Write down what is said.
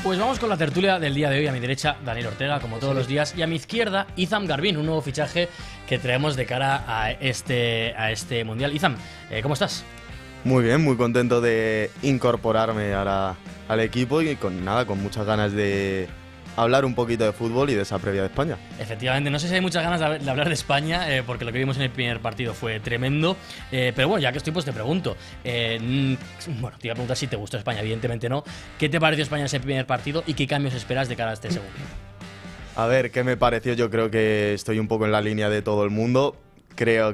Pues vamos con la tertulia del día de hoy. A mi derecha, Daniel Ortega, como todos los días. Y a mi izquierda, Izam Garbin, un nuevo fichaje que traemos de cara a este Mundial. Izam, ¿cómo estás? Muy bien, muy contento de incorporarme ahora al equipo y con muchas ganas de hablar un poquito de fútbol y de esa previa de España. Efectivamente, no sé si hay muchas ganas de hablar de España, porque lo que vimos en el primer partido fue tremendo. Pero bueno, ya que estoy, pues te pregunto. Bueno, te iba a preguntar si te gustó España, evidentemente no. ¿Qué te pareció España en ese primer partido y qué cambios esperas de cara a este segundo? A ver, ¿qué me pareció? Yo creo que estoy un poco en la línea de todo el mundo. Creo